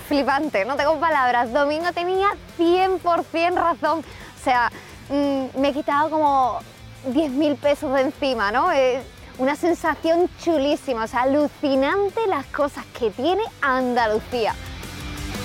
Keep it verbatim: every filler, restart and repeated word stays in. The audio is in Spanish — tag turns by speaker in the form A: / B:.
A: flipante, no tengo palabras. Domingo tenía cien por cien razón. O sea, mmm, me he quitado como diez mil pesos de encima, ¿no? Eh, una sensación chulísima, o sea, alucinante las cosas que tiene Andalucía.